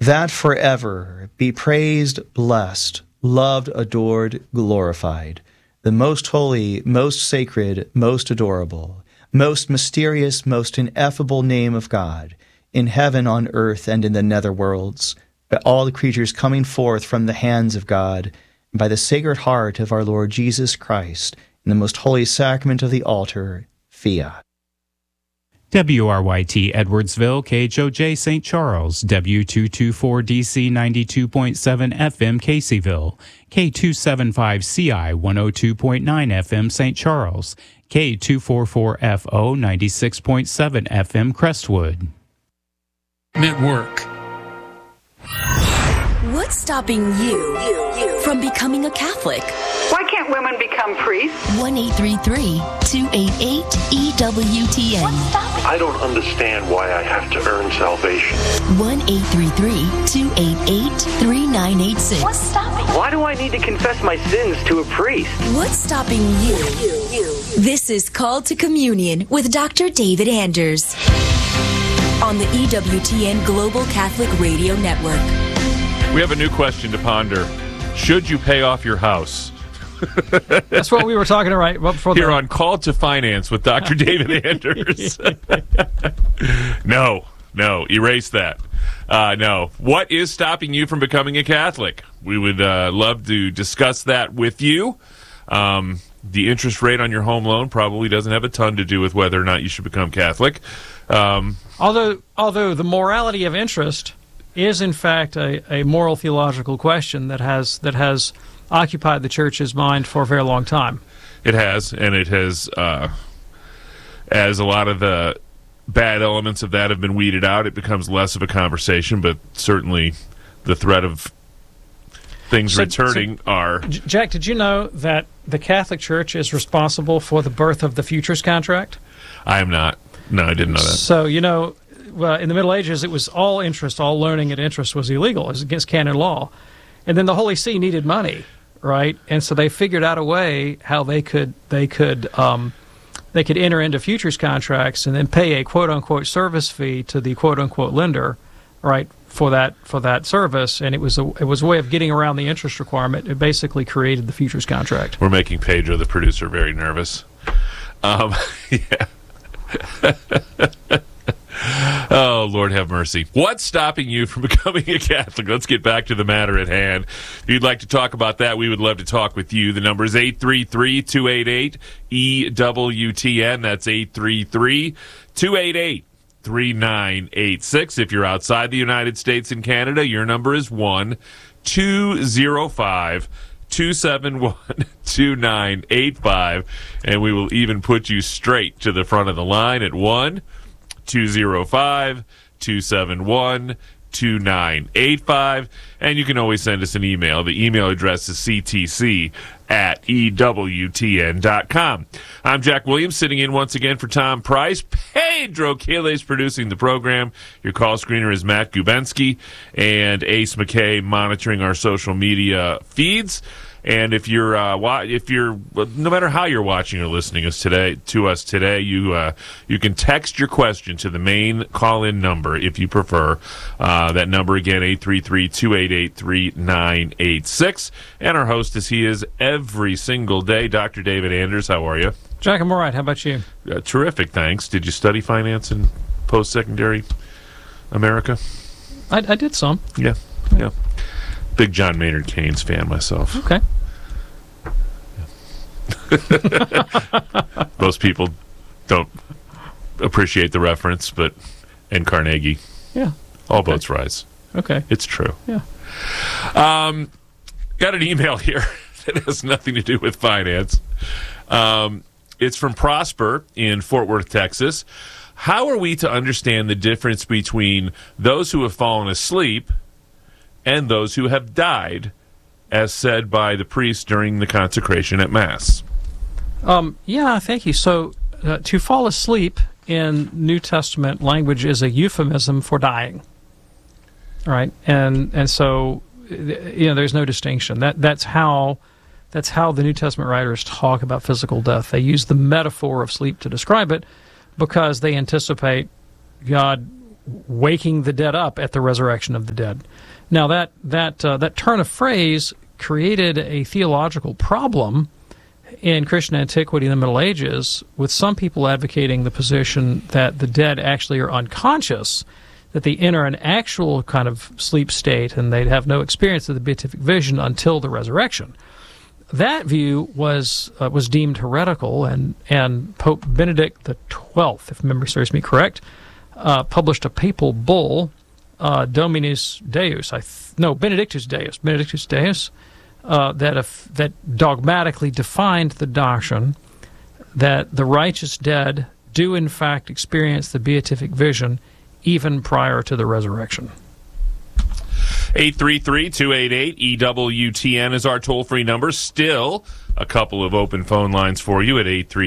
that forever be praised, blessed, loved, adored, glorified, the most holy, most sacred, most adorable, most mysterious, most ineffable name of God, in heaven, on earth, and in the netherworlds, by all the creatures coming forth from the hands of God, and by the Sacred Heart of our Lord Jesus Christ, in the most holy sacrament of the altar, fiat. WRYT Edwardsville, KHOJ St. Charles, W224DC 92.7 FM Caseyville, K275CI 102.9 FM St. Charles, K244FO 96.7 FM Crestwood. Network. What's stopping you from becoming a Catholic? Why can't women become priests? 1-833-288-EWTN. I don't understand why I have to earn salvation. 1-833-288-3986. What's stopping? Why do I need to confess my sins to a priest? What's stopping you? This is Called to Communion with Dr. David Anders on the EWTN Global Catholic Radio Network. We have a new question to ponder. Should you pay off your house? That's what we were talking right before. Here on Called to Finance with Dr. David Anders. No, erase that. No. What is stopping you from becoming a Catholic? We would love to discuss that with you. The interest rate on your home loan probably doesn't have a ton to do with whether or not you should become Catholic. Although the morality of interest is in fact a moral theological question that has occupied the church's mind for a very long time. It has, and it has, as a lot of the bad elements of that have been weeded out, it becomes less of a conversation, but certainly the threat of things returning are... Jack, did you know that the Catholic Church is responsible for the birth of the Futures Contract? I am not. No, I didn't know that. So, in the Middle Ages, it was all interest, all learning at interest was illegal. It was against canon law. And then the Holy See needed money, right? And so they figured out a way how they could enter into futures contracts and then pay a quote-unquote service fee to the quote-unquote lender, right, for that service. And it was a way of getting around the interest requirement. It basically created the futures contract. We're making Pedro, the producer, very nervous. Yeah. Oh, Lord have mercy. What's stopping you from becoming a Catholic? Let's get back to the matter at hand. If you'd like to talk about that, we would love to talk with you. The number is 833-288-EWTN. That's 833-288-3986. If you're outside the United States and Canada, your number is 1-205-271-2985. And we will even put you straight to the front of the line at 1-205-271-2985. And you can always send us an email. The email address is ctc@ewtn.com. I'm Jack Williams, sitting in once again for Tom Price. Pedro Quiles producing the program. Your call screener is Matt Gubensky, and Ace McKay monitoring our social media feeds. And if you're no matter how you're watching or listening to us today, you can text your question to the main call-in number if you prefer. That number again, 833-288-3986. And our host, as he is every single day, Dr. David Anders. How are you? Jack, I'm all right. How about you? Terrific, thanks. Did you study finance in post-secondary America? I did some. Yeah. Big John Maynard Keynes fan myself. Okay. Most people don't appreciate the reference, and Carnegie. Yeah. All boats rise. Okay. It's true. Yeah. Got an email here that has nothing to do with finance. It's from Prosper in Fort Worth, Texas. How are we to understand the difference between those who have fallen asleep and those who have died, as said by the priest during the consecration at Mass? Yeah, thank you. So, to fall asleep in New Testament language is a euphemism for dying. All right, and so there's no distinction. That's how the New Testament writers talk about physical death. They use the metaphor of sleep to describe it because they anticipate God waking the dead up at the resurrection of the dead. Now, that turn of phrase created a theological problem in Christian antiquity in the Middle Ages, with some people advocating the position that the dead actually are unconscious, that they enter an actual kind of sleep state and they'd have no experience of the beatific vision until the resurrection. That view was deemed heretical, and Pope Benedict XII, if memory serves me correct, published a papal bull, Benedictus Deus, that dogmatically defined the doctrine that the righteous dead do in fact experience the beatific vision even prior to the resurrection. 833-288-EWTN is our toll-free number. Still a couple of open phone lines for you at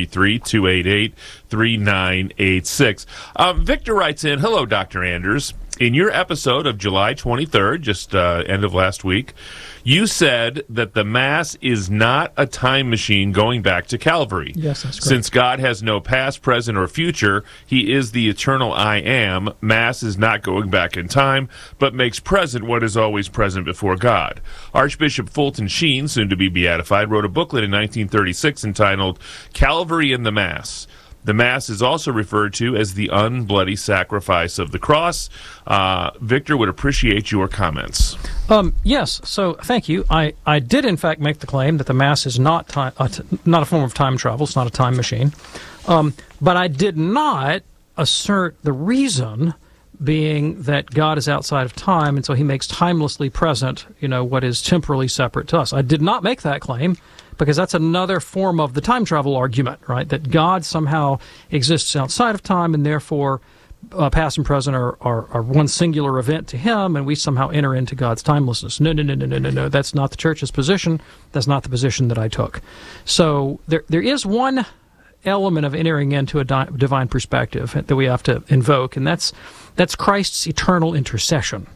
833-288-3986. Victor writes in, hello, Dr. Anders. In your episode of July 23rd, just end of last week, you said that the Mass is not a time machine going back to Calvary. Yes, that's correct. Since God has no past, present, or future, he is the eternal I am. Mass is not going back in time, but makes present what is always present before God. Archbishop Fulton Sheen, soon to be beatified, wrote a booklet in 1936 entitled Calvary and the Mass. The Mass is also referred to as the unbloody sacrifice of the cross. Victor would appreciate your comments. Yes, so thank you. I did, in fact, make the claim that the Mass is not not a form of time travel. It's not a time machine. But I did not assert the reason being that God is outside of time, and so he makes timelessly present, what is temporally separate to us. I did not make that claim, because that's another form of the time travel argument, right? That God somehow exists outside of time, and therefore past and present are one singular event to him, and we somehow enter into God's timelessness. No. That's not the Church's position. That's not the position that I took. So there is one element of entering into a divine perspective that we have to invoke, and that's Christ's eternal intercession.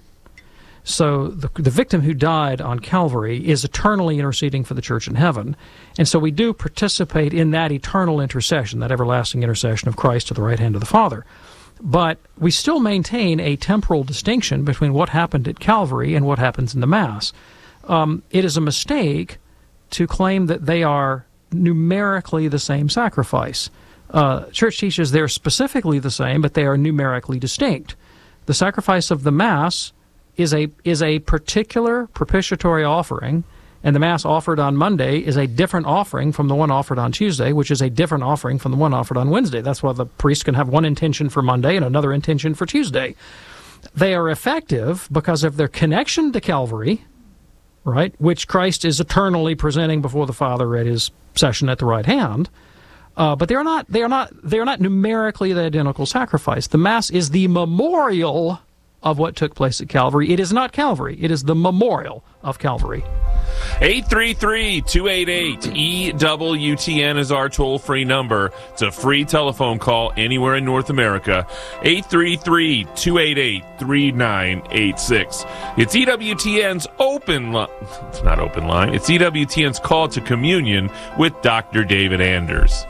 So the victim who died on Calvary is eternally interceding for the church in heaven. And so we do participate in that eternal intercession, that everlasting intercession of Christ to the right hand of the Father. But we still maintain a temporal distinction between what happened at Calvary and what happens in the Mass. It is a mistake to claim that they are numerically the same sacrifice. Church teaches they're specifically the same, but they are numerically distinct. The sacrifice of the Mass is a particular propitiatory offering, and the Mass offered on Monday is a different offering from the one offered on Tuesday, which is a different offering from the one offered on Wednesday. That's why the priest can have one intention for Monday and another intention for Tuesday. They are effective because of their connection to Calvary, right, which Christ is eternally presenting before the Father at his session at the right hand. But they are not numerically the identical sacrifice. The Mass is the memorial of what took place at Calvary. It is not Calvary. It is the memorial of Calvary. 833-288-EWTN is our toll-free number. It's a free telephone call anywhere in North America. 833-288-3986. It's EWTN's open line. It's not open line. It's EWTN's call to communion with Dr. David Anders.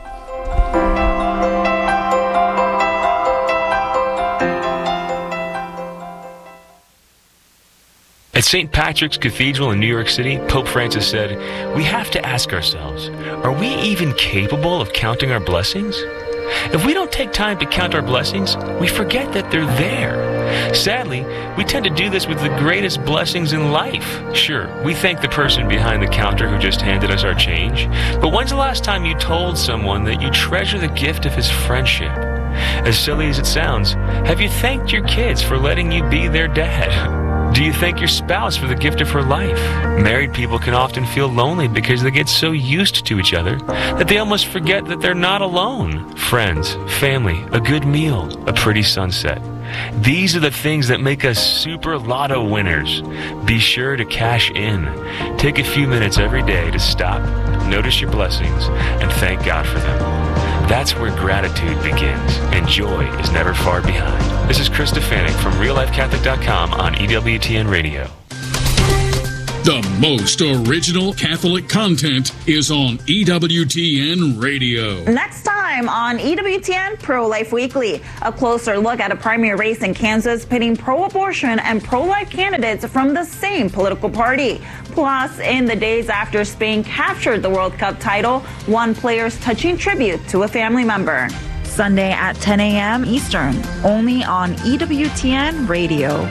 At St. Patrick's Cathedral in New York City, Pope Francis said, "We have to ask ourselves, are we even capable of counting our blessings? If we don't take time to count our blessings, we forget that they're there. Sadly, we tend to do this with the greatest blessings in life. Sure, we thank the person behind the counter who just handed us our change, but when's the last time you told someone that you treasure the gift of his friendship? As silly as it sounds, have you thanked your kids for letting you be their dad? Do you thank your spouse for the gift of her life? Married people can often feel lonely because they get so used to each other that they almost forget that they're not alone. Friends, family, a good meal, a pretty sunset. These are the things that make us super lotto winners. Be sure to cash in. Take a few minutes every day to stop, notice your blessings, and thank God for them. That's where gratitude begins, and joy is never far behind. This is Chris Stefanik from RealLifeCatholic.com on EWTN Radio. The most original Catholic content is on EWTN Radio. Next time time on EWTN Pro-Life Weekly. A closer look at a primary race in Kansas pitting pro-abortion and pro-life candidates from the same political party. Plus, in the days after Spain captured the World Cup title, one player's touching tribute to a family member. Sunday at 10 a.m. Eastern, only on EWTN Radio.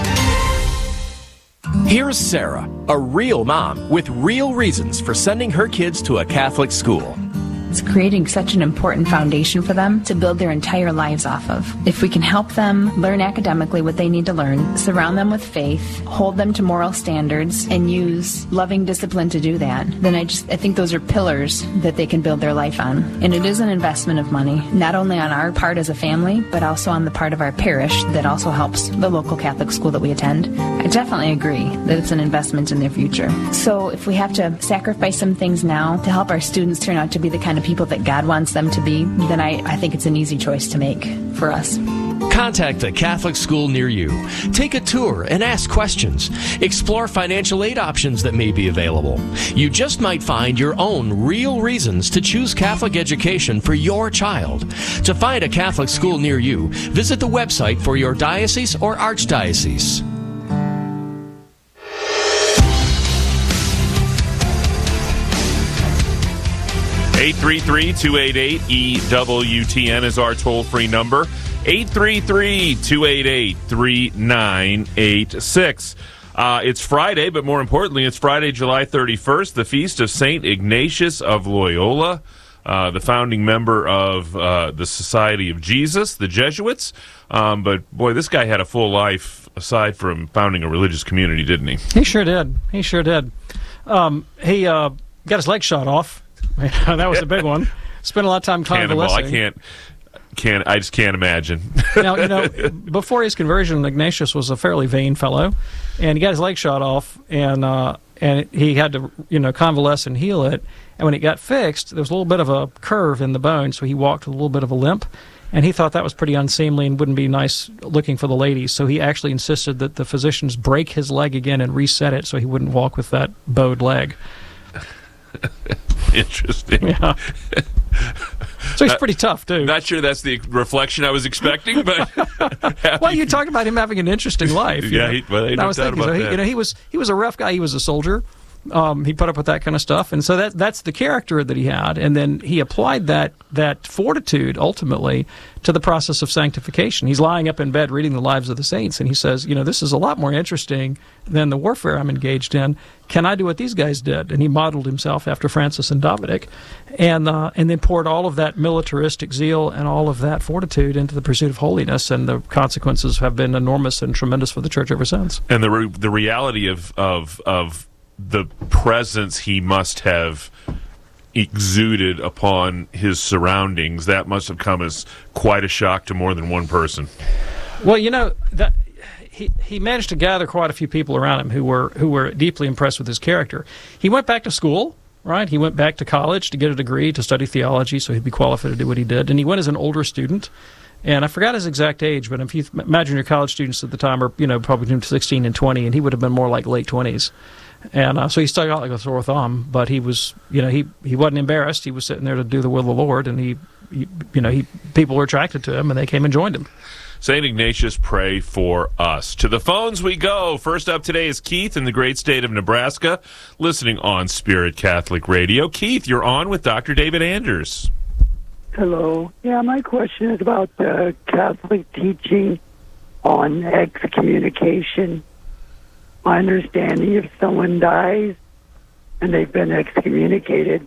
Here's Sarah, a real mom with real reasons for sending her kids to a Catholic school. It's creating such an important foundation for them to build their entire lives off of. If we can help them learn academically what they need to learn, surround them with faith, hold them to moral standards, and use loving discipline to do that, then I think those are pillars that they can build their life on. And it is an investment of money, not only on our part as a family, but also on the part of our parish that also helps the local Catholic school that we attend. I definitely agree that it's an investment in their future. So if we have to sacrifice some things now to help our students turn out to be the kind of people that God wants them to be, then I think it's an easy choice to make for us. Contact a Catholic school near you. Take a tour and ask questions. Explore financial aid options that may be available. You just might find your own real reasons to choose Catholic education for your child. To find a Catholic school near you, visit the website for your diocese or archdiocese. (833-288-EWTN) is our toll-free number. 833-288-3986. It's Friday, but more importantly, it's Friday, July 31st, the feast of St. Ignatius of Loyola, the founding member of the Society of Jesus, the Jesuits. But, boy, this guy had a full life aside from founding a religious community, didn't he? He sure did. He sure did. He got his leg shot off. That was a big one. Spent a lot of time convalescing. I just can't imagine. Now, before his conversion, Ignatius was a fairly vain fellow, and he got his leg shot off, and he had to, convalesce and heal it. And when it got fixed, there was a little bit of a curve in the bone, so he walked with a little bit of a limp. And he thought that was pretty unseemly and wouldn't be nice looking for the ladies. So he actually insisted that the physicians break his leg again and reset it so he wouldn't walk with that bowed leg. Interesting. Yeah. So he's pretty tough, too. Not sure that's the reflection I was expecting, but well, you talk about him having an interesting life. Yeah, I was thinking about that. He was a rough guy. He was a soldier. He put up with that kind of stuff, and so that's the character that he had. And then he applied that fortitude ultimately to the process of sanctification. He's lying up in bed reading the lives of the saints, and he says, this is a lot more interesting than the warfare I'm engaged in. Can I do what these guys did? And he modeled himself after Francis and Davidic, and then poured all of that militaristic zeal and all of that fortitude into the pursuit of holiness, and the consequences have been enormous and tremendous for the church ever since. And the reality of the presence he must have exuded upon his surroundings, that must have come as quite a shock to more than one person. Well, that he managed to gather quite a few people around him who were deeply impressed with his character. He went back to school, right? He went back to college to get a degree to study theology, so he'd be qualified to do what he did. And he went as an older student. And I forgot his exact age, but if you imagine your college students at the time are, probably between 16 and 20, and he would have been more like late 20s. And so he stuck out like a sore thumb, but he was, he wasn't embarrassed. He was sitting there to do the will of the Lord, and people were attracted to him, and they came and joined him. St. Ignatius, pray for us. To the phones we go. First up today is Keith in the great state of Nebraska, listening on Spirit Catholic Radio. Keith, you're on with Dr. David Anders. Hello. Yeah, my question is about the Catholic teaching on excommunication. My understanding, if someone dies and they've been excommunicated,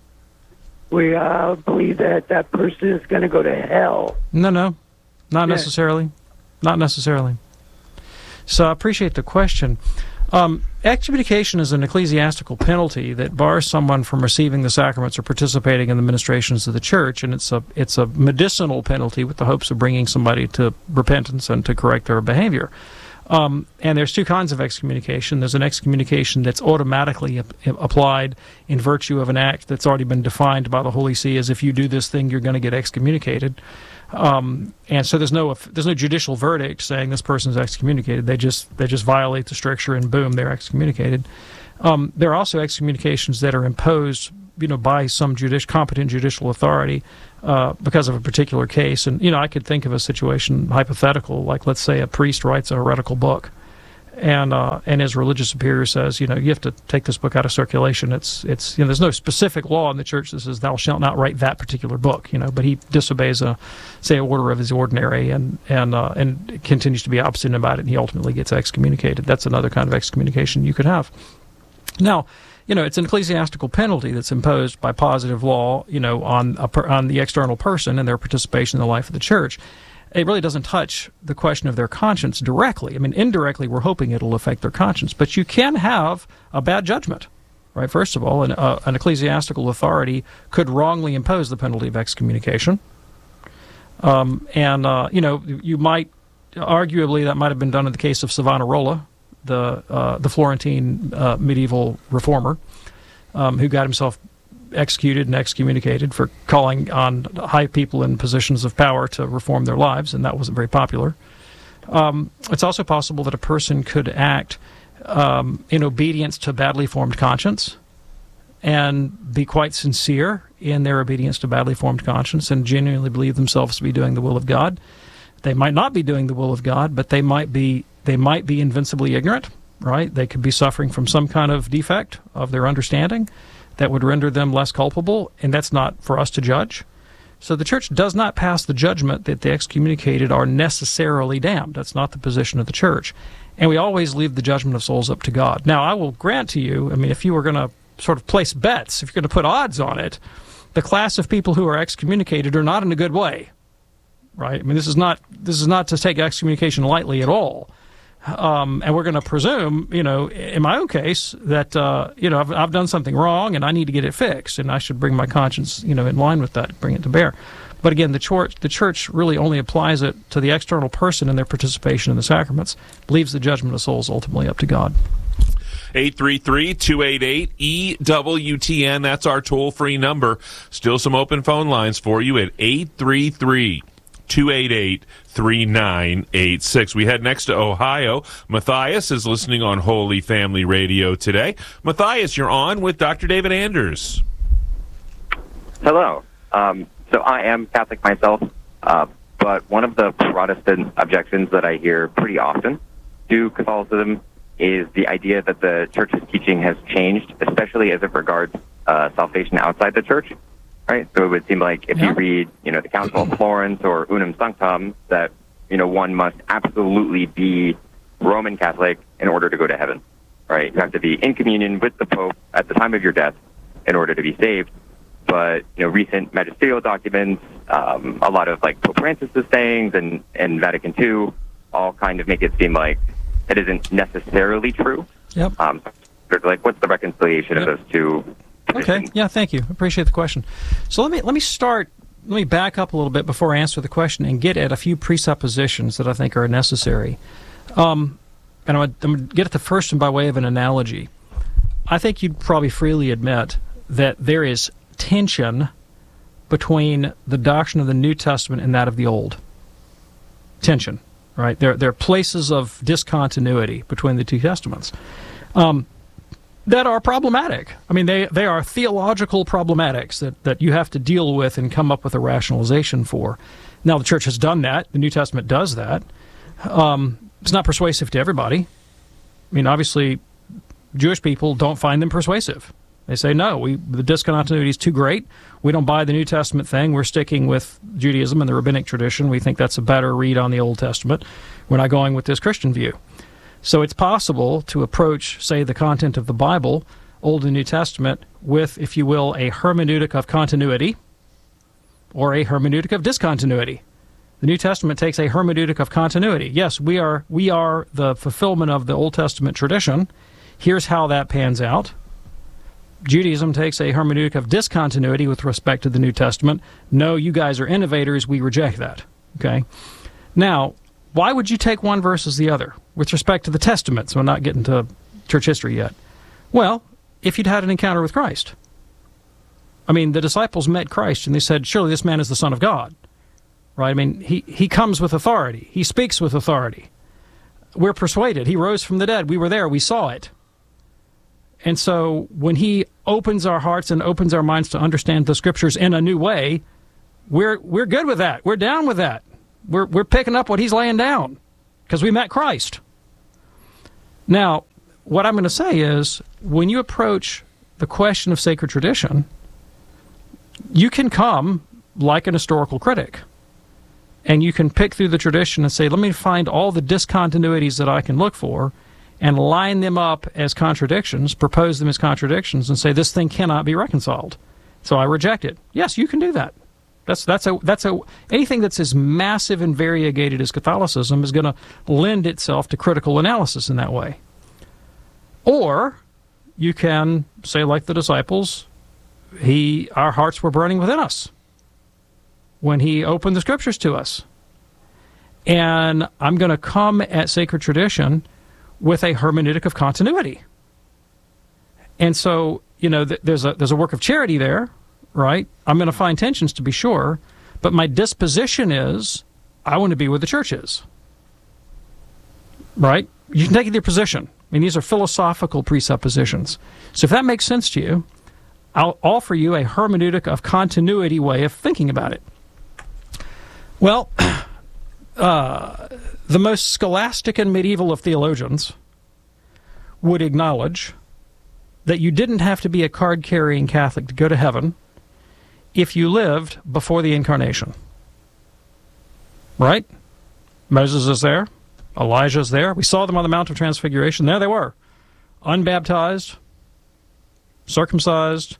we believe that person is going to go to hell. No, not necessarily. Not necessarily. So I appreciate the question. Excommunication is an ecclesiastical penalty that bars someone from receiving the sacraments or participating in the ministrations of the church, and it's a medicinal penalty with the hopes of bringing somebody to repentance and to correct their behavior. And there's two kinds of excommunication. There's an excommunication that's automatically applied in virtue of an act that's already been defined by the Holy See as if you do this thing, you're going to get excommunicated. And so there's no judicial verdict saying this person's excommunicated. They just violate the stricture and boom, they're excommunicated. There are also excommunications that are imposed, by some competent judicial authority. because of a particular case. And, I could think of a situation, hypothetical, like let's say a priest writes a heretical book, and his religious superior says, you have to take this book out of circulation. It's there's no specific law in the church that says thou shalt not write that particular book, but he disobeys a order of his ordinary and continues to be obstinate about it, and he ultimately gets excommunicated. That's another kind of excommunication you could have. Now, it's an ecclesiastical penalty that's imposed by positive law, on the external person and their participation in the life of the church. It really doesn't touch the question of their conscience directly. I mean, indirectly, we're hoping it'll affect their conscience. But you can have a bad judgment, right? First of all, an ecclesiastical authority could wrongly impose the penalty of excommunication. You might, arguably, that might have been done in the case of Savonarola, the Florentine medieval reformer, who got himself executed and excommunicated for calling on high people in positions of power to reform their lives, and that wasn't very popular. It's also possible that a person could act in obedience to badly formed conscience and be quite sincere in their obedience to badly formed conscience and genuinely believe themselves to be doing the will of God. They might not be doing the will of God, but they might be invincibly ignorant, right? They could be suffering from some kind of defect of their understanding that would render them less culpable, and that's not for us to judge. So the church does not pass the judgment that the excommunicated are necessarily damned. That's not the position of the church. And we always leave the judgment of souls up to God. Now, I will grant to you, if you were going to sort of place bets, if you're going to put odds on it, the class of people who are excommunicated are not in a good way, right? This is not to take excommunication lightly at all. And we're going to presume, in my own case, that, I've done something wrong and I need to get it fixed, and I should bring my conscience, in line with that, bring it to bear. But again, the church really only applies it to the external person and their participation in the sacraments, leaves the judgment of souls ultimately up to God. 833-288-EWTN, that's our toll-free number. Still some open phone lines for you at 833-288-3986. We head next to Ohio. Matthias is listening on Holy Family Radio today. Matthias, you're on with Dr. David Anders. Hello. So I am Catholic myself, but one of the Protestant objections that I hear pretty often to Catholicism is the idea that the Church's teaching has changed, especially as it regards salvation outside the Church. Right, so it would seem like if you read, the Council of Florence or Unum Sanctam, that, one must absolutely be Roman Catholic in order to go to heaven, right? You have to be in communion with the Pope at the time of your death in order to be saved. But, recent magisterial documents, a lot of, Pope Francis's sayings and Vatican II all kind of make it seem like it isn't necessarily true. Yep. What's the reconciliation of those two? Okay. Yeah. Thank you. Appreciate the question. So let me back up a little bit before I answer the question and get at a few presuppositions that I think are necessary. And I'm going to get at the first one by way of an analogy. I think you'd probably freely admit that there is tension between the doctrine of the New Testament and that of the Old. Tension, right? There are places of discontinuity between the two testaments. That are problematic. They are theological problematics that you have to deal with and come up with a rationalization for. Now, the Church has done that. The New Testament does that. It's not persuasive to everybody. Obviously, Jewish people don't find them persuasive. They say, no, the discontinuity is too great. We don't buy the New Testament thing. We're sticking with Judaism and the rabbinic tradition. We think that's a better read on the Old Testament. We're not going with this Christian view. So it's possible to approach, say, the content of the Bible, Old and New Testament, with, if you will, a hermeneutic of continuity or a hermeneutic of discontinuity. The New Testament takes a hermeneutic of continuity. Yes, we are the fulfillment of the Old Testament tradition. Here's how that pans out. Judaism takes a hermeneutic of discontinuity with respect to the New Testament. No, you guys are innovators. We reject that. Okay? Now, why would you take one versus the other with respect to the Testament? So I'm not getting to church history yet. Well, if you'd had an encounter with Christ. The disciples met Christ and they said, surely this man is the Son of God. Right? He comes with authority. He speaks with authority. We're persuaded. He rose from the dead. We were there. We saw it. And so when he opens our hearts and opens our minds to understand the Scriptures in a new way, we're good with that. We're down with that. We're picking up what he's laying down because we met Christ. Now, what I'm going to say is, when you approach the question of sacred tradition, you can come like an historical critic, and you can pick through the tradition and say, let me find all the discontinuities that I can look for and line them up as contradictions, propose them as contradictions, and say this thing cannot be reconciled, so I reject it. Yes, you can do that. Anything that's as massive and variegated as Catholicism is going to lend itself to critical analysis in that way. Or you can say, like the disciples, our hearts were burning within us when he opened the scriptures to us. And I'm going to come at sacred tradition with a hermeneutic of continuity. And so, there's a work of charity there, right? I'm going to find tensions, to be sure, but my disposition is I want to be where the church is. Right? You can take either position. I mean, these are philosophical presuppositions. So if that makes sense to you, I'll offer you a hermeneutic of continuity way of thinking about it. Well, the most scholastic and medieval of theologians would acknowledge that you didn't have to be a card-carrying Catholic to go to heaven if you lived before the Incarnation. Right? Moses is there. Elijah's there. We saw them on the Mount of Transfiguration. There they were. Unbaptized, circumcised,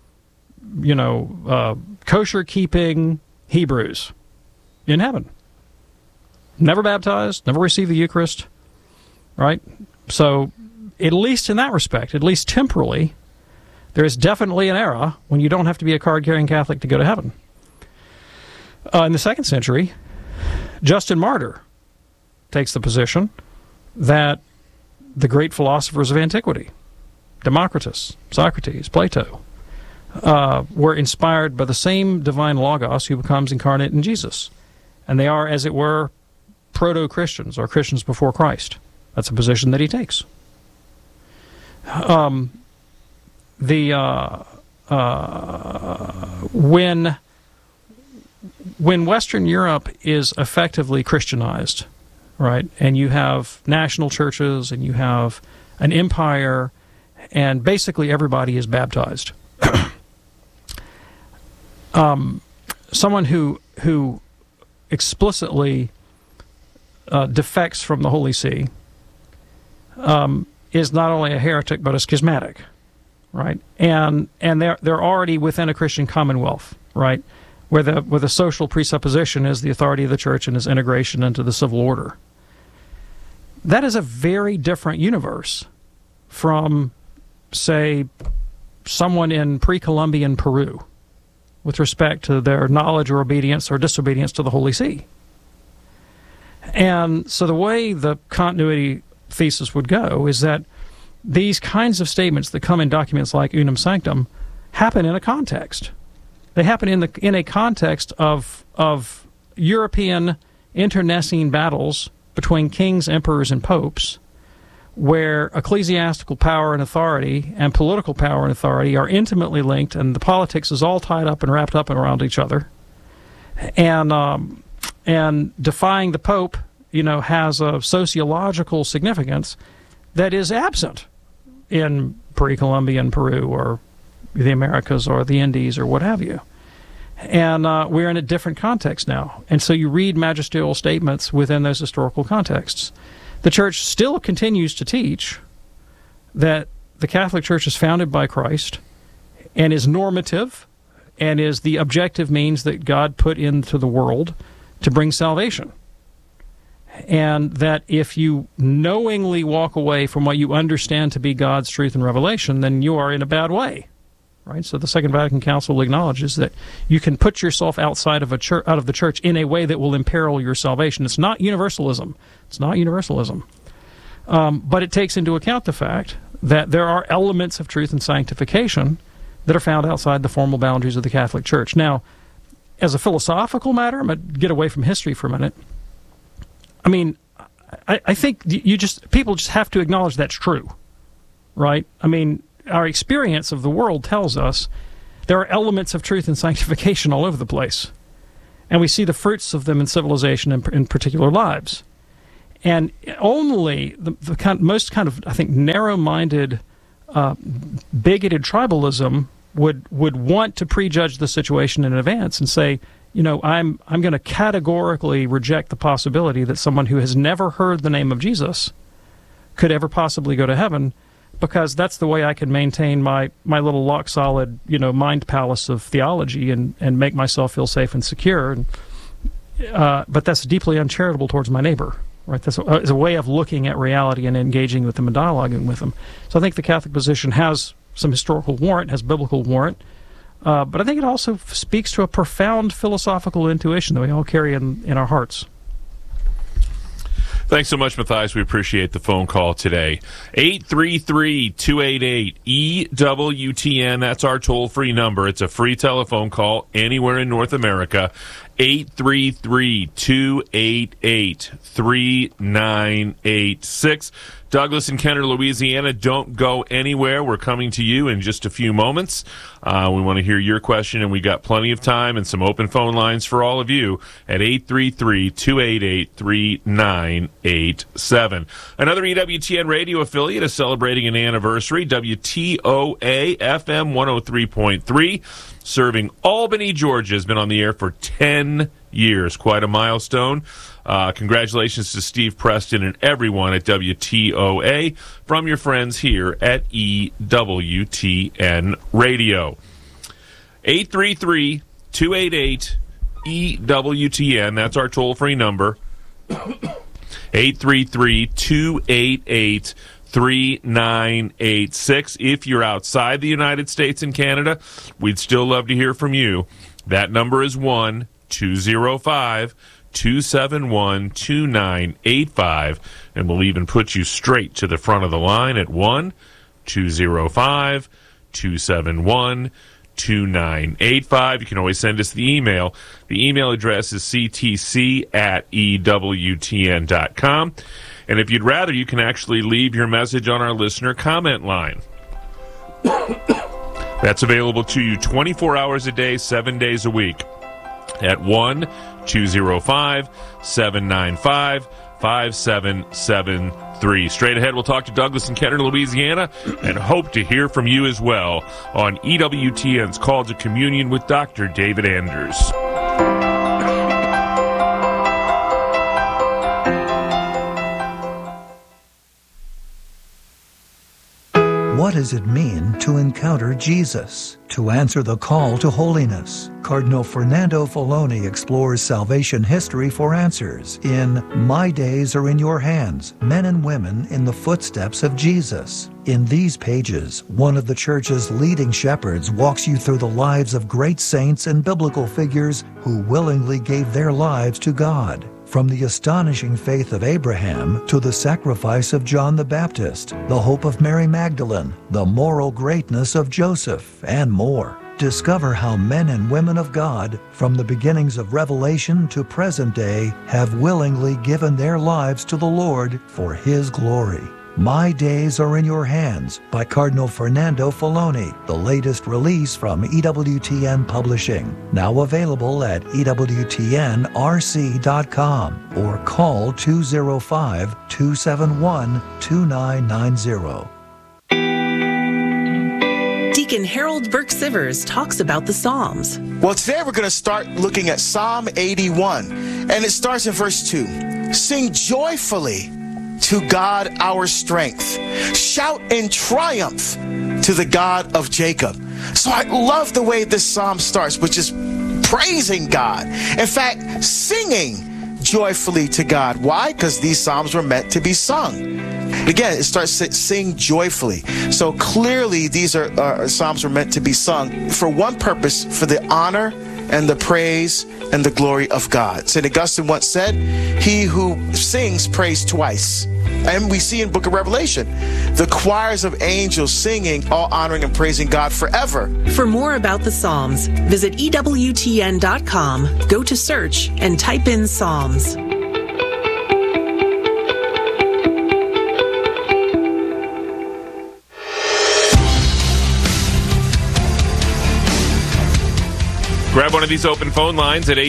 kosher-keeping Hebrews in heaven. Never baptized, never received the Eucharist. Right? So, at least in that respect, at least temporally, there is definitely an era when you don't have to be a card-carrying Catholic to go to heaven. In the 2nd century, Justin Martyr takes the position that the great philosophers of antiquity, Democritus, Socrates, Plato, were inspired by the same divine Logos who becomes incarnate in Jesus. And they are, as it were, proto-Christians, or Christians before Christ. That's a position that he takes. When Western Europe is effectively Christianized, right, and you have national churches and you have an empire, and basically everybody is baptized. Someone who explicitly defects from the Holy See is not only a heretic but a schismatic, right? And they're already within a Christian commonwealth, right, where the social presupposition is the authority of the church and its integration into the civil order. That is a very different universe from, say, someone in pre-Columbian Peru with respect to their knowledge or obedience or disobedience to the Holy See. And so the way the continuity thesis would go is that these kinds of statements that come in documents like Unum Sanctum happen in a context. They happen in a context of European internecine battles between kings, emperors, and popes, where ecclesiastical power and authority and political power and authority are intimately linked, and the politics is all tied up and wrapped up and around each other. And defying the Pope, has a sociological significance that is absent in pre-Columbian Peru or the Americas or the Indies or what have you. And we're in a different context now. And so you read magisterial statements within those historical contexts. The Church still continues to teach that the Catholic Church is founded by Christ and is normative and is the objective means that God put into the world to bring salvation. And that if you knowingly walk away from what you understand to be God's truth and revelation, then you are in a bad way. Right? So the Second Vatican Council acknowledges that you can put yourself outside of out of the church in a way that will imperil your salvation. It's not universalism. It's not universalism. But it takes into account the fact that there are elements of truth and sanctification that are found outside the formal boundaries of the Catholic Church. Now, as a philosophical matter, I'm going to get away from history for a minute. I mean, I think people just have to acknowledge that's true, right? I mean, our experience of the world tells us there are elements of truth and sanctification all over the place. And we see the fruits of them in civilization and in particular lives. And only the most kind of, I think, narrow-minded, bigoted tribalism would want to prejudge the situation in advance and say, I'm going to categorically reject the possibility that someone who has never heard the name of Jesus could ever possibly go to heaven, because that's the way I can maintain my little lock-solid, mind palace of theology and make myself feel safe and secure. But that's deeply uncharitable towards my neighbor, right? That's a way of looking at reality and engaging with them and dialoguing with them. So I think the Catholic position has some historical warrant, has biblical warrant, but I think it also speaks to a profound philosophical intuition that we all carry in our hearts. Thanks so much, Matthias. We appreciate the phone call today. 833-288-EWTN. That's our toll-free number. It's a free telephone call anywhere in North America. 833-288-3986. Douglas and Kenner, Louisiana, don't go anywhere. We're coming to you in just a few moments. We want to hear your question, and we got plenty of time and some open phone lines for all of you at 833-288-3987. Another EWTN radio affiliate is celebrating an anniversary, WTOA FM 103.3. Serving Albany, Georgia, has been on the air for 10 years. Quite a milestone. Congratulations to Steve Preston and everyone at WTOA from your friends here at EWTN Radio. 833-288-EWTN. That's our toll-free number. 833-288-3986. If you're outside the United States and Canada, we'd still love to hear from you. That number is 1-205-271-2985, and we'll even put you straight to the front of the line at 1-205-271-2985. You can always send us the email. The email address is ctc@ewtn.com. And if you'd rather, you can actually leave your message on our listener comment line. That's available to you 24 hours a day, 7 days a week at 1-205-795-5773. Straight ahead, we'll talk to Douglas and Kenner, Louisiana, and hope to hear from you as well on EWTN's Call to Communion with Dr. David Anders. What does it mean to encounter Jesus? To answer the call to holiness, Cardinal Fernando Filoni explores salvation history for answers in My Days Are in Your Hands, Men and Women in the Footsteps of Jesus. In these pages, one of the Church's leading shepherds walks you through the lives of great saints and biblical figures who willingly gave their lives to God. From the astonishing faith of Abraham to the sacrifice of John the Baptist, the hope of Mary Magdalene, the moral greatness of Joseph, and more. Discover how men and women of God, from the beginnings of Revelation to present day, have willingly given their lives to the Lord for His glory. My Days Are in Your Hands by Cardinal Fernando Filoni, the latest release from EWTN Publishing. Now available at EWTNRC.com or call 205-271-2990. Deacon Harold Burke Sivers talks about the Psalms. Well, today we're going to start looking at Psalm 81, and it starts in verse 2. Sing joyfully to God our strength. Shout in triumph to the God of Jacob. So I love the way this psalm starts, which is praising God. In fact, singing joyfully to God. Why? Because these psalms were meant to be sung. Again, it starts sing joyfully. So clearly these are psalms were meant to be sung for one purpose, for the honor and the praise and the glory of God. St. Augustine once said, he who sings prays twice. And we see in Book of Revelation, the choirs of angels singing, all honoring and praising God forever. For more about the Psalms, visit EWTN.com, go to search, and type in Psalms. Grab one of these open phone lines at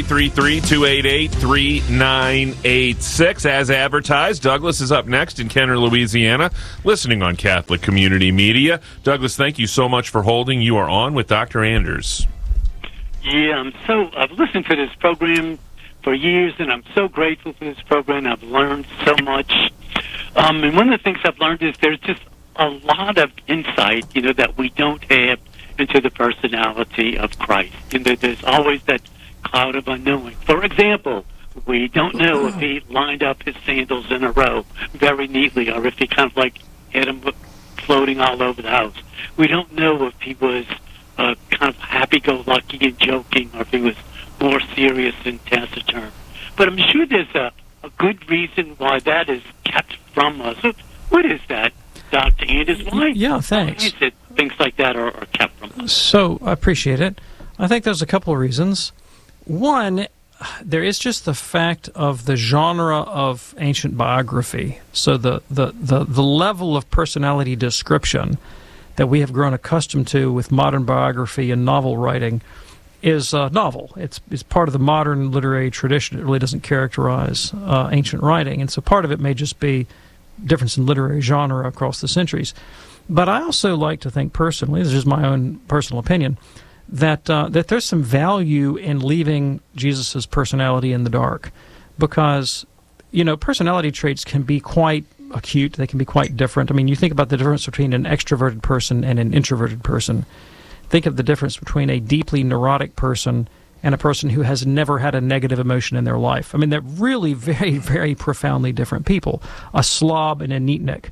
833-288-3986. As advertised, Douglas is up next in Kenner, Louisiana, listening on Catholic Community Media. Douglas, thank you so much for holding. You are on with Dr. Anders. Yeah, I've listened to this program for years, and I'm so grateful for this program. I've learned so much. And one of the things I've learned is there's just a lot of insight, that we don't have into the personality of Christ. There's always that cloud of unknowing. For example, we don't know if he lined up his sandals in a row very neatly, or if he kind of like had them floating all over the house. We don't know if he was kind of happy-go-lucky and joking, or if he was more serious and taciturn. But I'm sure there's a good reason why that is kept from us. What is that, Dr. Anders? Why? Yeah, thanks. Why is it things like that are kept from us? So, I appreciate it. I think there's a couple of reasons. One, there is just the fact of the genre of ancient biography. So the level of personality description that we have grown accustomed to with modern biography and novel writing is novel. It's part of the modern literary tradition. It really doesn't characterize ancient writing. And so part of it may just be difference in literary genre across the centuries. But I also like to think personally, this is my own personal opinion, that there's some value in leaving Jesus' personality in the dark, because personality traits can be quite acute. They can be quite different. I mean, you think about the difference between an extroverted person and an introverted person. Think of the difference between a deeply neurotic person and a person who has never had a negative emotion in their life. I mean, they're really very, very profoundly different people. A slob and a neatnik.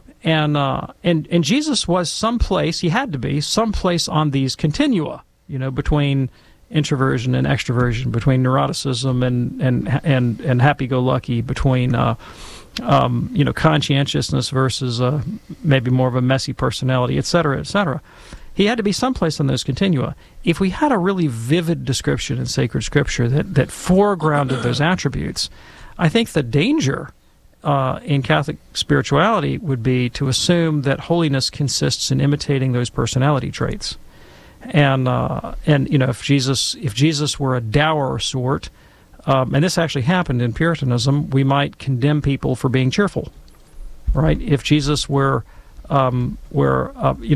And Jesus was someplace, he had to be, someplace on these continua, between introversion and extroversion, between neuroticism and happy-go-lucky, between conscientiousness versus maybe more of a messy personality, et cetera, et cetera. He had to be someplace on those continua. If we had a really vivid description in sacred scripture that foregrounded those attributes, I think the danger in Catholic spirituality would be to assume that holiness consists in imitating those personality traits. And if Jesus were a dour sort, and this actually happened in Puritanism, we might condemn people for being cheerful, right? If Jesus were very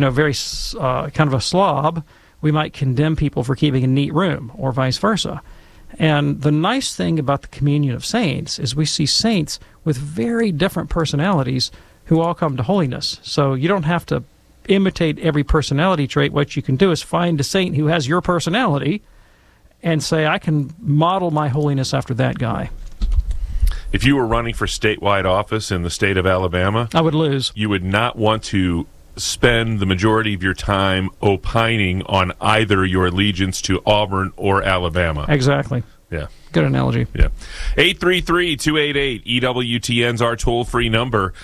kind of a slob, we might condemn people for keeping a neat room, or vice versa. And the nice thing about the communion of saints is we see saints with very different personalities who all come to holiness. So you don't have to imitate every personality trait. What you can do is find a saint who has your personality and say, I can model my holiness after that guy. If you were running for statewide office in the state of Alabama, I would lose. You would not want to spend the majority of your time opining on either your allegiance to Auburn or Alabama. Exactly. Yeah. Good analogy. Yeah. 833-288-EWTN's our toll-free number.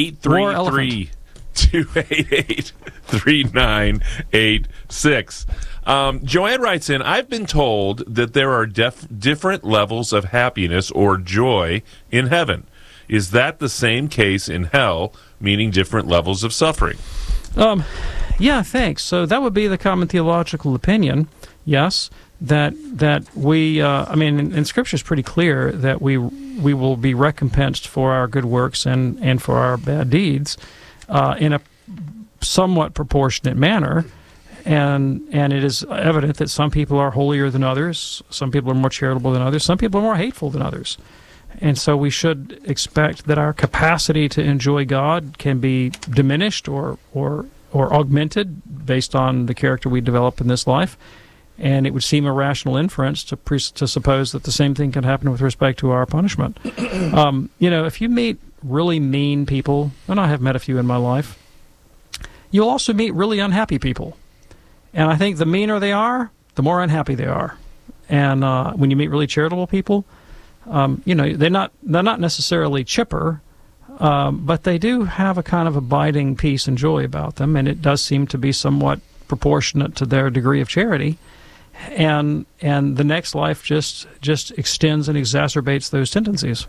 833-288-3986. Joanne writes in, I've been told that there are different levels of happiness or joy in heaven. Is that the same case in hell, meaning different levels of suffering? Yeah, thanks. So that would be the common theological opinion, yes, that we, and Scripture is pretty clear that we will be recompensed for our good works and for our bad deeds in a somewhat proportionate manner. And it is evident that some people are holier than others, some people are more charitable than others, some people are more hateful than others. And so we should expect that our capacity to enjoy God can be diminished or augmented based on the character we develop in this life. And it would seem a rational inference to suppose that the same thing can happen with respect to our punishment. If you meet really mean people, and I have met a few in my life, you'll also meet really unhappy people. And I think the meaner they are, the more unhappy they are. And when you meet really charitable people, they're not necessarily chipper, but they do have a kind of abiding peace and joy about them, and it does seem to be somewhat proportionate to their degree of charity. And the next life just extends and exacerbates those tendencies.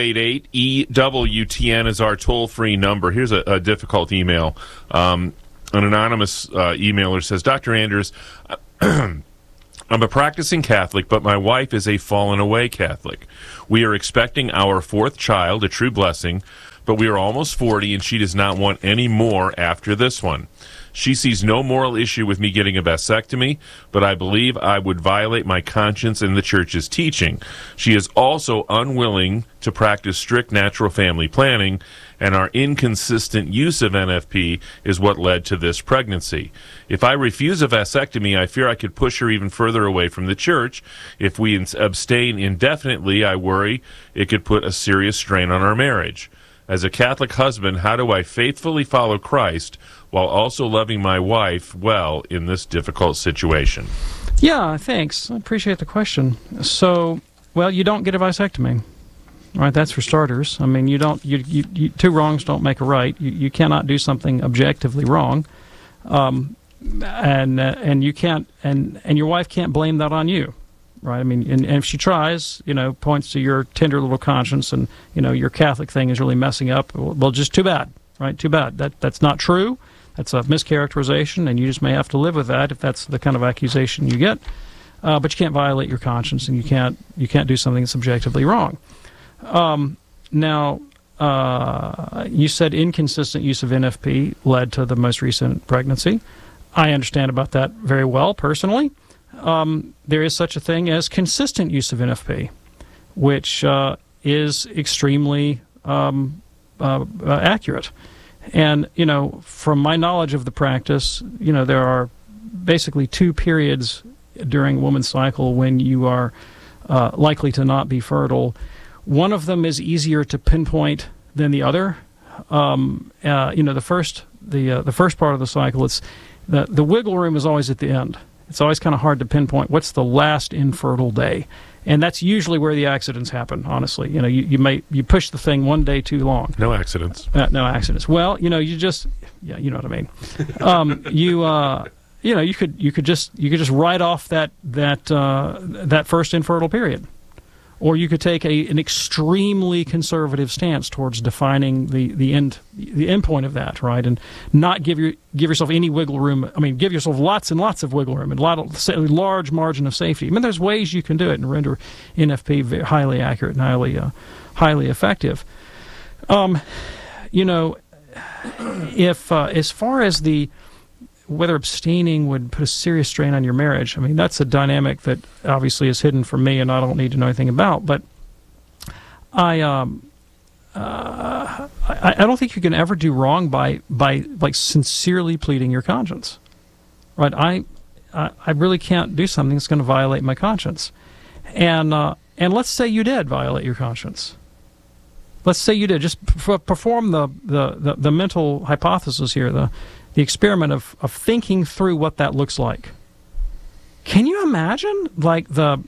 833-288-EWTN is our toll-free number. Here's a difficult email. anonymous emailer says, Dr. Anders, I'm a practicing Catholic, but my wife is a fallen away Catholic. We are expecting our 4th child, a true blessing, but we are almost 40 and she does not want any more after this one. She sees no moral issue with me getting a vasectomy, but I believe I would violate my conscience and the Church's teaching. She is also unwilling to practice strict natural family planning, and our inconsistent use of NFP is what led to this pregnancy. If I refuse a vasectomy, I fear I could push her even further away from the Church. If we abstain indefinitely, I worry it could put a serious strain on our marriage. As a Catholic husband, how do I faithfully follow Christ while also loving my wife well in this difficult situation? Yeah, thanks. I appreciate the question. So, well, you don't get a vasectomy, right? That's for starters. I mean, you don't. You two wrongs don't make a right. You cannot do something objectively wrong, and you can't, and your wife can't blame that on you. Right, I mean, and if she tries, points to your tender little conscience, and your Catholic thing is really messing up. Well, just too bad, right? Too bad. That's not true. That's a mischaracterization, and you just may have to live with that if that's the kind of accusation you get. But you can't violate your conscience, and you can't do something that's objectively wrong. Now, you said inconsistent use of NFP led to the most recent pregnancy. I understand about that very well personally. There is such a thing as consistent use of NFP, which is extremely accurate. And, from my knowledge of the practice, there are basically 2 periods during a woman's cycle when you are likely to not be fertile. One of them is easier to pinpoint than the other. The first part of the cycle, it's the wiggle room is always at the end. It's always kind of hard to pinpoint what's the last infertile day, and that's usually where the accidents happen. Honestly, you push the thing one day too long. No accidents. No accidents. Well, you know what I mean. You could just write off that first infertile period, or you could take an extremely conservative stance towards defining the end point of that, right, and not give yourself any wiggle room. I mean, give yourself lots and lots of wiggle room and large margin of safety. I mean, there's ways you can do it and render NFP very highly accurate and highly effective. If as far as whether abstaining would put a serious strain on your marriage, I mean, that's a dynamic that obviously is hidden from me and I don't need to know anything about. But I don't think you can ever do wrong by like sincerely pleading your conscience, right? I really can't do something that's going to violate my conscience. And let's say you did violate your conscience. Let's say you did. Just perform the mental hypothesis here, the experiment of thinking through what that looks like. Can you imagine, like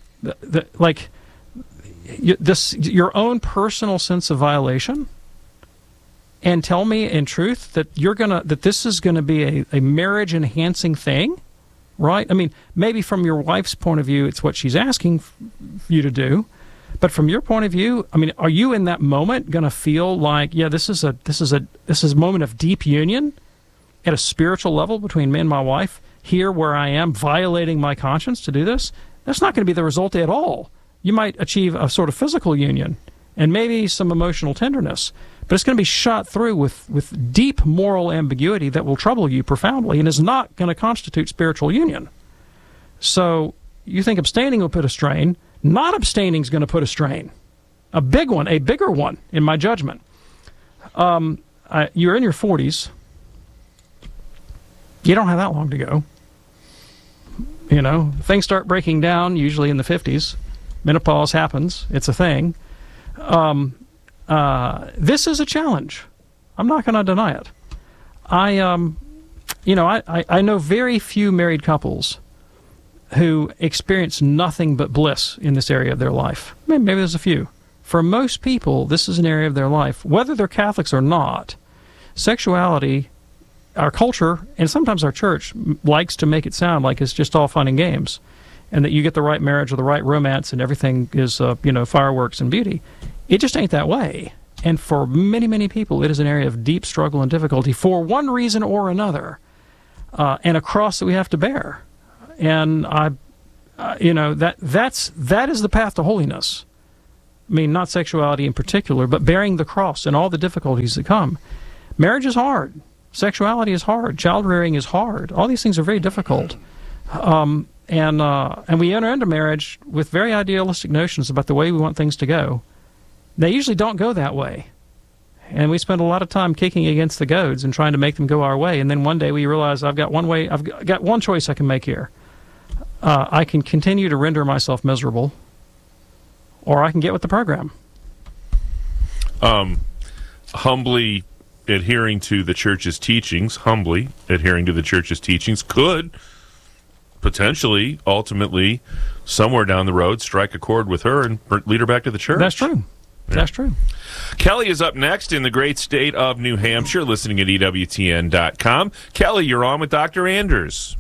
your own personal sense of violation, and tell me in truth that this is gonna be a marriage enhancing thing, right? I mean, maybe from your wife's point of view, it's what she's asking you to do. But from your point of view, I mean, are you in that moment going to feel like, yeah, this is a moment of deep union at a spiritual level between me and my wife, here where I am violating my conscience to do this? That's not going to be the result at all. You might achieve a sort of physical union and maybe some emotional tenderness, but it's going to be shot through with deep moral ambiguity that will trouble you profoundly and is not going to constitute spiritual union. So you think abstaining will put a strain. Not abstaining is going to put a strain. A bigger one, in my judgment. You're in your 40s. You don't have that long to go. Things start breaking down usually in the 50s. Menopause happens. It's a thing. This is a challenge. I'm not going to deny it. I know very few married couples who experience nothing but bliss in this area of their life. Maybe there's a few. For most people, this is an area of their life, whether they're Catholics or not. Sexuality, our culture, and sometimes our church, likes to make it sound like it's just all fun and games, and that you get the right marriage or the right romance and everything is, fireworks and beauty. It just ain't that way. And for many, many people, it is an area of deep struggle and difficulty for one reason or another. and a cross that we have to bear. And that is the path to holiness. I mean, not sexuality in particular, but bearing the cross and all the difficulties that come. Marriage is hard. Sexuality is hard. Child rearing is hard. All these things are very difficult. And we enter into marriage with very idealistic notions about the way we want things to go. They usually don't go that way. And we spend a lot of time kicking against the goads and trying to make them go our way. And then one day we realize I've got one choice I can make here. I can continue to render myself miserable, or I can get with the program. Humbly adhering to the church's teachings, could potentially, ultimately, somewhere down the road, strike a chord with her and lead her back to the church. That's true. Yeah. That's true. Kelly is up next in the great state of New Hampshire, listening at EWTN.com. Kelly, you're on with Dr. Anders.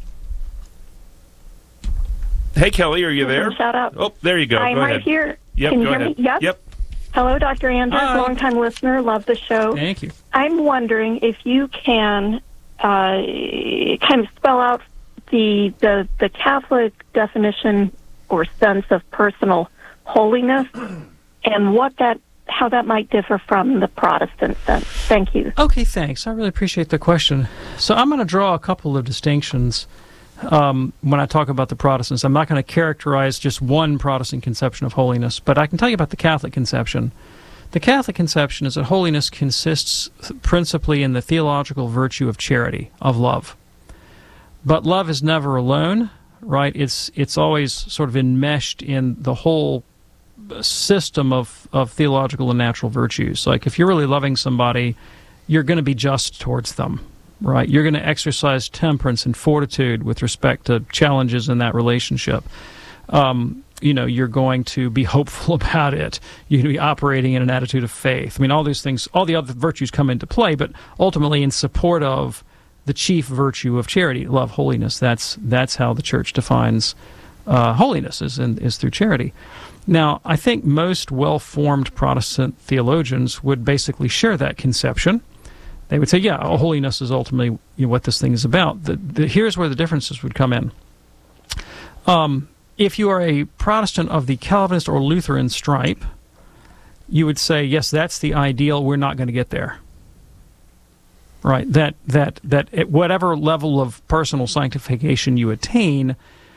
Hey, Kelly, are you there? Shout out. Oh, there you go. I'm go right ahead. here. Yep, Can you go hear ahead. me? Yep. Hello, Dr. Anders, longtime listener. Love the show. Thank you. I'm wondering if you can kind of spell out the Catholic definition or sense of personal holiness and how that might differ from the Protestant sense. Thank you. Okay, thanks. I really appreciate the question. So I'm going to draw a couple of distinctions when I talk about the Protestants. I'm not going to characterize just one Protestant conception of holiness, but I can tell you about the Catholic conception. The Catholic conception is that holiness consists principally in the theological virtue of charity, of love. But love is never alone, right? It's always sort of enmeshed in the whole system of theological and natural virtues. Like if you're really loving somebody, you're going to be just towards them, right? You're going to exercise temperance and fortitude with respect to challenges in that relationship. You're going to be hopeful about it. You're going to be operating in an attitude of faith. I mean, all these things, all the other virtues come into play, but ultimately in support of the chief virtue of charity, love, holiness. That's how the Church defines holiness, is through charity. Now, I think most well-formed Protestant theologians would basically share that conception. They would say, yeah, holiness is ultimately what this thing is about. Here's where the differences would come in. If you are a Protestant of the Calvinist or Lutheran stripe, you would say, yes, that's the ideal. We're not going to get there. Right? That at whatever level of personal sanctification you attain,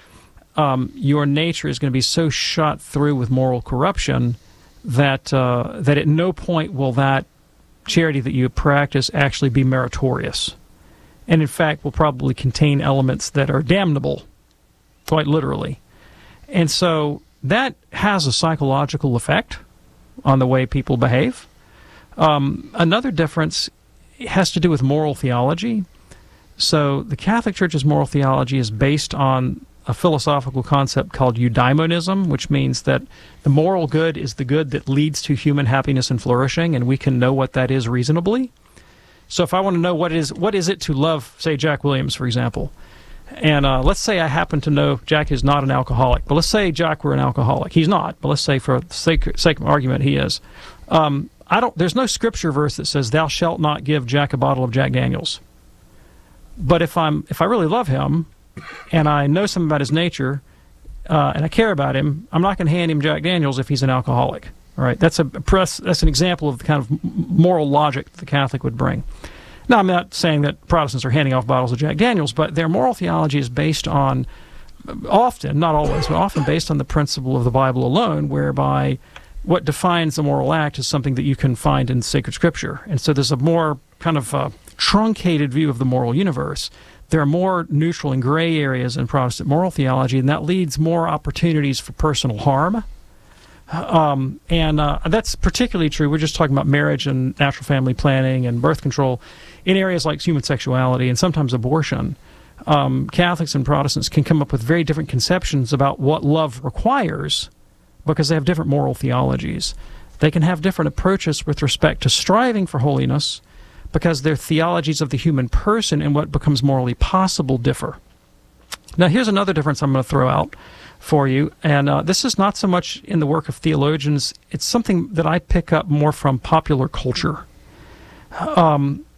your nature is going to be so shot through with moral corruption that at no point will that charity that you practice actually be meritorious, and in fact will probably contain elements that are damnable, quite literally. And so that has a psychological effect on the way people behave. Another difference has to do with moral theology. So the Catholic Church's moral theology is based on a philosophical concept called eudaimonism, which means that the moral good is the good that leads to human happiness and flourishing, and we can know what that is reasonably. So if I want to know what is it to love, say, Jack Williams, for example, and let's say I happen to know Jack is not an alcoholic, but let's say Jack were an alcoholic. He's not, but let's say for the sake of argument he is. There's no scripture verse that says, "Thou shalt not give Jack a bottle of Jack Daniels." But if I really love him, and I know something about his nature, and I care about him, I'm not going to hand him Jack Daniels if he's an alcoholic. All right, that's an example of the kind of moral logic the Catholic would bring. Now, I'm not saying that Protestants are handing off bottles of Jack Daniels, but their moral theology is based on, often, not always, but often based on the principle of the Bible alone, whereby what defines a moral act is something that you can find in sacred scripture. And so there's a more kind of truncated view of the moral universe. There are more neutral and gray areas in Protestant moral theology, and that leads more opportunities for personal harm. And that's particularly true. We're just talking about marriage and natural family planning and birth control in areas like human sexuality and sometimes abortion. Catholics and Protestants can come up with very different conceptions about what love requires because they have different moral theologies. They can have different approaches with respect to striving for holiness because their theologies of the human person and what becomes morally possible differ. Now, here's another difference I'm going to throw out for you, and this is not so much in the work of theologians. It's something that I pick up more from popular culture.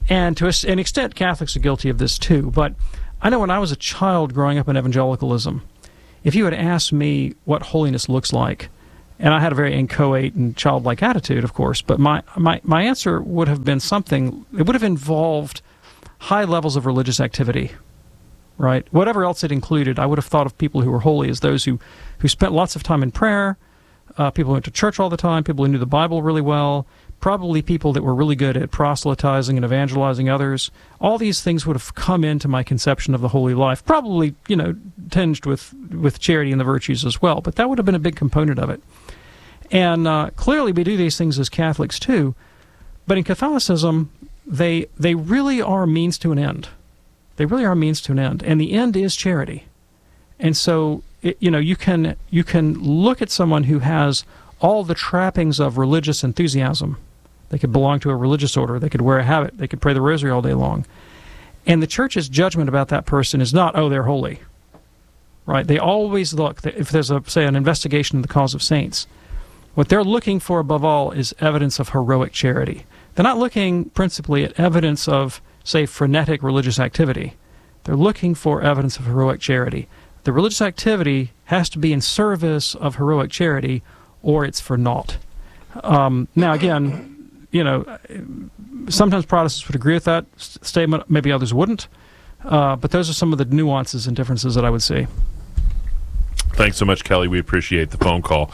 And to an extent, Catholics are guilty of this too. But I know when I was a child growing up in evangelicalism, if you had asked me what holiness looks like, and I had a very inchoate and childlike attitude, of course, but my answer would have been something, it would have involved high levels of religious activity, right? Whatever else it included, I would have thought of people who were holy as those who spent lots of time in prayer, people who went to church all the time, people who knew the Bible really well, probably people that were really good at proselytizing and evangelizing others. All these things would have come into my conception of the holy life, probably, tinged with charity and the virtues as well, but that would have been a big component of it. And clearly we do these things as Catholics too, but in Catholicism, they really are means to an end. They really are means to an end, and the end is charity. And so, you can look at someone who has all the trappings of religious enthusiasm. They could belong to a religious order. They could wear a habit. They could pray the rosary all day long. And the Church's judgment about that person is not, oh, they're holy. Right? They always look, if there's, say, an investigation of the cause of saints, what they're looking for above all is evidence of heroic charity. They're not looking principally at evidence of, say, frenetic religious activity. They're looking for evidence of heroic charity. The religious activity has to be in service of heroic charity, or it's for naught. Now, again, sometimes Protestants would agree with that statement, maybe others wouldn't, but those are some of the nuances and differences that I would see. Thanks so much, Kelly. We appreciate the phone call.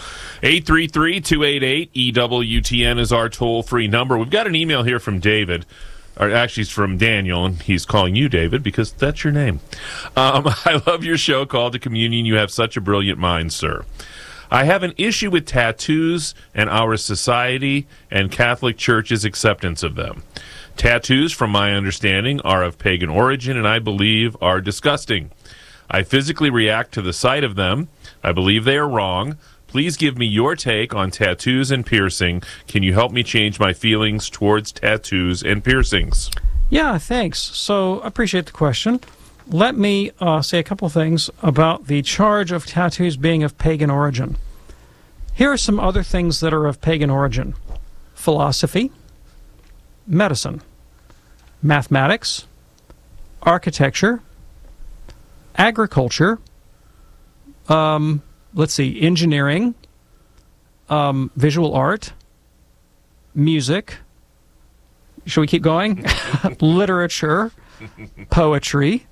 833-288-EWTN is our toll-free number. We've got an email here from David. Or actually, it's from Daniel, and he's calling you David because that's your name. I love your show, Call to Communion. You have such a brilliant mind, sir. I have an issue with tattoos and our society and Catholic Church's acceptance of them. Tattoos, from my understanding, are of pagan origin and I believe are disgusting. I physically react to the sight of them. I believe they are wrong. Please give me your take on tattoos and piercing. Can you help me change my feelings towards tattoos and piercings? Yeah, thanks. So I appreciate the question. Let me say a couple things about the charge of tattoos being of pagan origin. Here are some other things that are of pagan origin. Philosophy, medicine, mathematics, architecture, agriculture, engineering, visual art, music. Shall we keep going? Literature, poetry,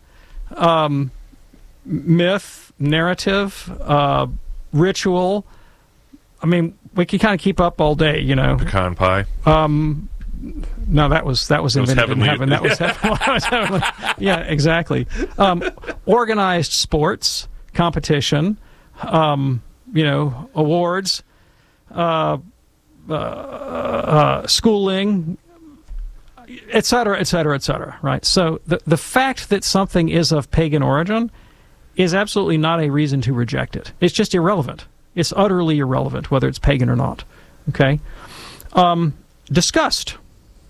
myth, narrative, ritual. I mean, we can kind of keep up all day, Pecan pie. No, that was invented in heaven. That was heavenly. Yeah, exactly. Organized sports, competition, awards, schooling, et cetera, et cetera, et cetera. Right. So the fact that something is of pagan origin is absolutely not a reason to reject it. It's just irrelevant. It's utterly irrelevant whether it's pagan or not. Okay. Disgust.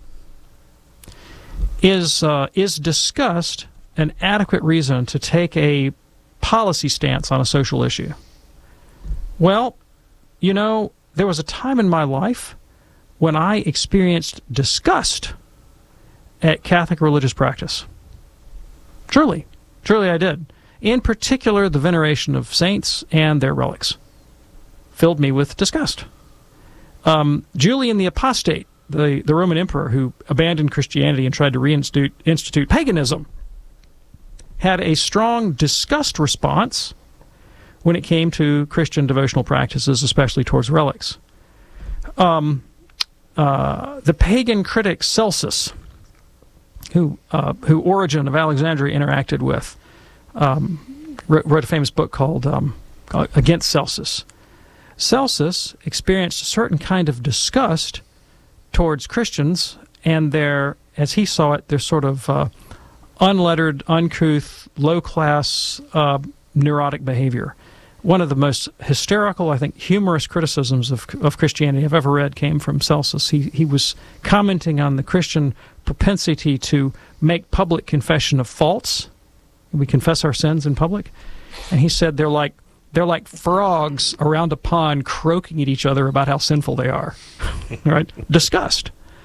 Is disgust an adequate reason to take a policy stance on a social issue? Well, there was a time in my life when I experienced disgust at Catholic religious practice. Truly I did. In particular, the veneration of saints and their relics filled me with disgust. Julian the Apostate, the Roman emperor who abandoned Christianity and tried to reinstitute paganism, had a strong disgust response when it came to Christian devotional practices, especially towards relics. The pagan critic Celsus, who Origen of Alexandria interacted with, wrote a famous book called Against Celsus. Celsus experienced a certain kind of disgust towards Christians and their, as he saw it, their sort of unlettered, uncouth, low-class, neurotic behavior. One of the most hysterical, I think, humorous criticisms of Christianity I've ever read came from Celsus. He was commenting on the Christian propensity to make public confession of faults. We confess our sins in public. And he said they're like frogs around a pond croaking at each other about how sinful they are. Right? Disgust.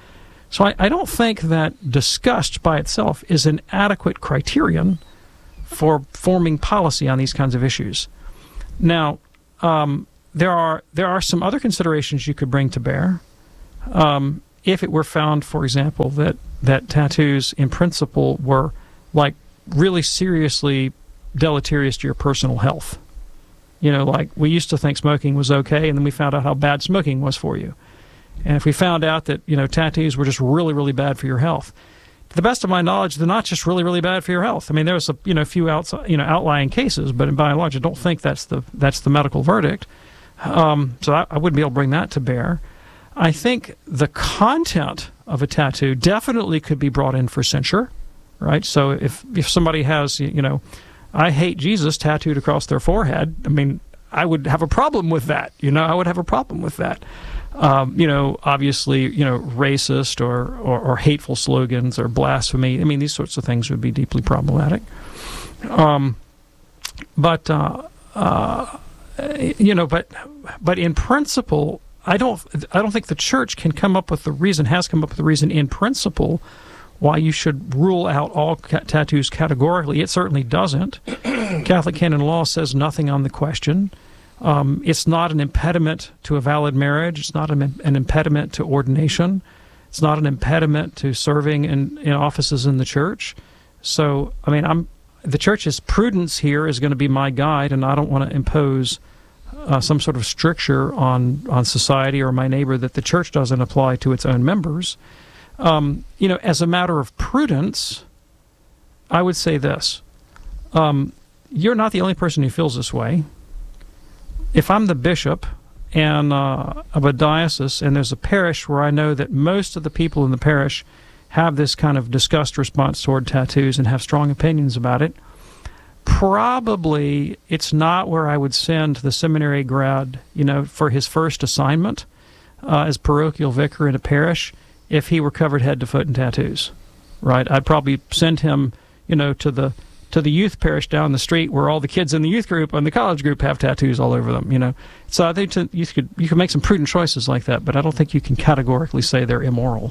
So I don't think that disgust by itself is an adequate criterion for forming policy on these kinds of issues. Now, there are some other considerations you could bring to bear. If it were found, for example, that tattoos in principle were like really seriously deleterious to your personal health. You know, like we used to think smoking was okay, and then we found out how bad smoking was for you. And if we found out that, you know, tattoos were just really, really bad for your health, to the best of my knowledge, they're not just really, really bad for your health. I mean, there's a few outlying cases, but by and large, I don't think that's the medical verdict. So I wouldn't be able to bring that to bear. I think the content of a tattoo definitely could be brought in for censure, right? So if somebody has, you know, I hate Jesus tattooed across their forehead, I mean, I would have a problem with that. You know, I would have a problem with that. You know, obviously, you know, racist or hateful slogans or blasphemy. I mean, these sorts of things would be deeply problematic. But in principle, I don't think the church has come up with the reason in principle why you should rule out all tattoos categorically. It certainly doesn't. Catholic canon law says nothing on the question. It's not an impediment to a valid marriage. It's not an impediment to ordination. It's not an impediment to serving in offices in the church. So, I mean, the church's prudence here is going to be my guide, and I don't want to impose some sort of stricture on society or my neighbor that the church doesn't apply to its own members. You know, as a matter of prudence, I would say this. You're not the only person who feels this way. If I'm the bishop of a diocese and there's a parish where I know that most of the people in the parish have this kind of disgust response toward tattoos and have strong opinions about it, probably it's not where I would send the seminary grad, you know, for his first assignment as parochial vicar in a parish if he were covered head to foot in tattoos, right? I'd probably send him, you know, to the youth parish down the street where all the kids in the youth group and the college group have tattoos all over them, you know. So I think you could make some prudent choices like that, but I don't think you can categorically say they're immoral.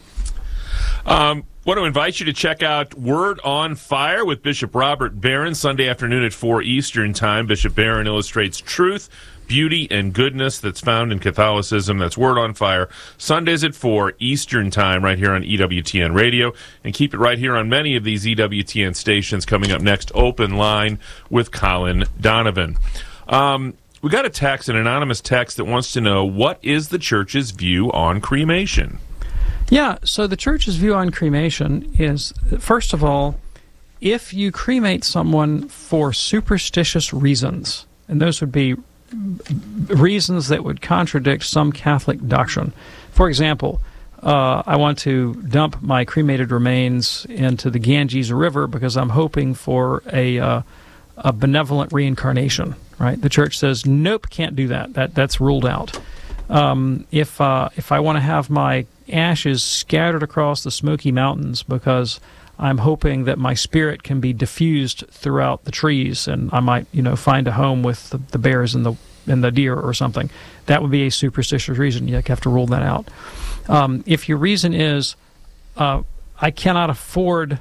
Want to invite you to check out Word on Fire with Bishop Robert Barron, Sunday afternoon at 4 Eastern Time. Bishop Barron illustrates truth, beauty, and goodness that's found in Catholicism. That's Word on Fire, Sundays at 4 Eastern Time, right here on EWTN Radio. And keep it right here on many of these EWTN stations. Coming up next, Open Line with Colin Donovan. We got a text, an anonymous text that wants to know, what is the church's view on cremation? Yeah, so the church's view on cremation is, first of all, if you cremate someone for superstitious reasons, and those would be reasons that would contradict some Catholic doctrine. For example, I want to dump my cremated remains into the Ganges River because I'm hoping for a benevolent reincarnation, right? The church says, nope, can't do that. That's ruled out. If I want to have my ashes scattered across the Smoky Mountains because I'm hoping that my spirit can be diffused throughout the trees and I might, you know, find a home with the bears and the deer or something, that would be a superstitious reason. You have to rule that out. If your reason is I cannot afford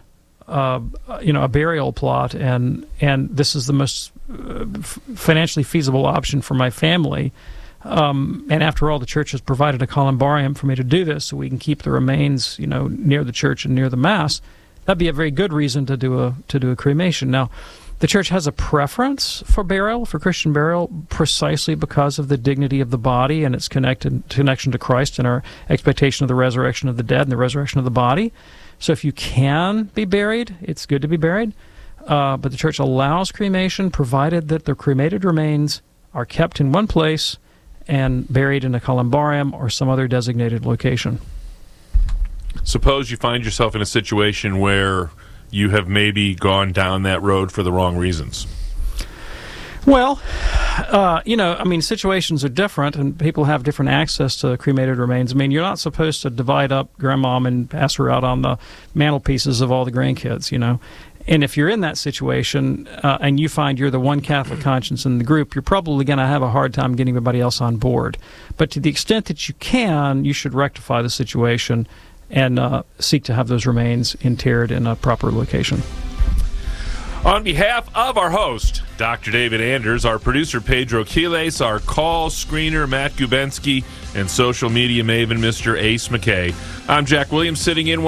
a burial plot and this is the most financially feasible option for my family, and after all, the church has provided a columbarium for me to do this so we can keep the remains, you know, near the church and near the Mass, that'd be a very good reason to do a cremation. Now, the church has a preference for burial, for Christian burial, precisely because of the dignity of the body and its connection to Christ and our expectation of the resurrection of the dead and the resurrection of the body. So if you can be buried, it's good to be buried. But the church allows cremation provided that the cremated remains are kept in one place and buried in a columbarium or some other designated location. Suppose you find yourself in a situation where you have maybe gone down that road for the wrong reasons. Well, situations are different, and people have different access to cremated remains. I mean, you're not supposed to divide up grandmom and pass her out on the mantelpieces of all the grandkids, you know. And if you're in that situation and you find you're the one Catholic conscience in the group, you're probably going to have a hard time getting everybody else on board. But to the extent that you can, you should rectify the situation and seek to have those remains interred in a proper location. On behalf of our host, Dr. David Anders, our producer, Pedro Quiles, our call screener, Matt Gubensky, and social media maven, Mr. Ace McKay, I'm Jack Williams, sitting in